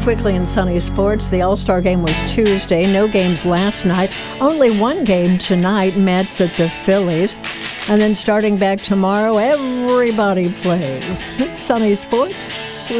Quickly in Sunny Sports, the All-Star game was Tuesday. No games last night. Only one game tonight, Mets at the Phillies. And then starting back tomorrow, everybody plays. It's Sunny Sports.